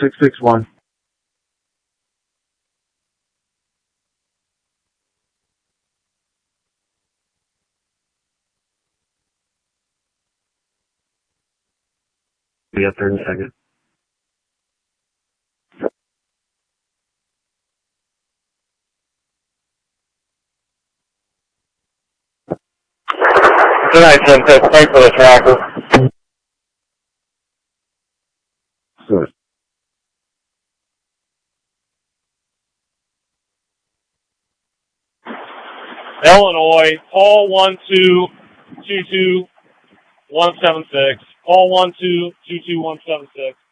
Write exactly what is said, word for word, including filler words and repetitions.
six six one. Be up there in a second. Good night, ten six. Thanks for the tracker. Good. Illinois, call one two two two one seven six. Call one two two two one seven six.